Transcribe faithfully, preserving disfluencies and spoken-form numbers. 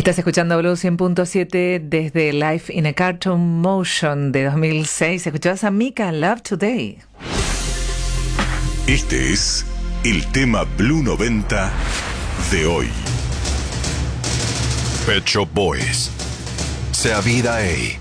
Estás escuchando Blue cien punto siete desde Life in a Cartoon Motion de dos mil seis. Escuchabas a Mika, Love Today. Este es el tema Blue noventa de hoy. Pet Shop Boys. Sea vida, ey.